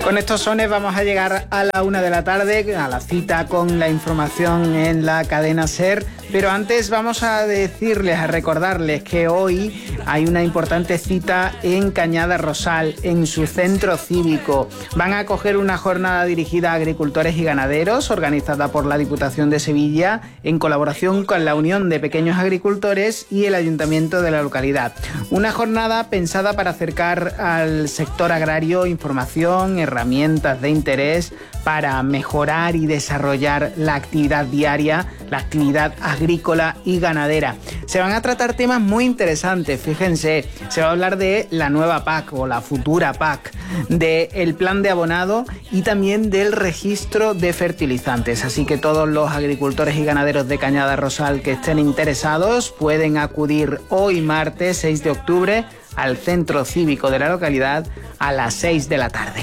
Con estos sones vamos a llegar a la 1 de la tarde, a la cita con la información en la cadena SER, pero antes vamos a decirles, a recordarles que hoy hay una importante cita en Cañada Rosal, en su centro cívico. Van a acoger una jornada dirigida a agricultores y ganaderos, organizada por la Diputación de Sevilla, en colaboración con la Unión de Pequeños Agricultores y el Ayuntamiento de la localidad. Una jornada pensada para acercar al sector agrario información, herramientas de interés para mejorar y desarrollar la actividad diaria, la actividad agrícola y ganadera. Se van a tratar temas muy interesantes, fíjense, se va a hablar de la nueva PAC o la futura PAC, del plan de abonado y también del registro de fertilizantes. Así que todos los agricultores y ganaderos de Cañada Rosal que estén interesados pueden acudir hoy martes 6 de octubre al centro cívico de la localidad a las 6 de la tarde.